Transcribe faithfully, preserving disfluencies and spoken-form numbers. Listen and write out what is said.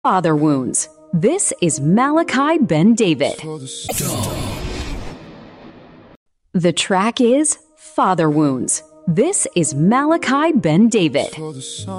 Father Wounds. This is Malachi Ben David. The track is Father Wounds. This is Malachi Ben David.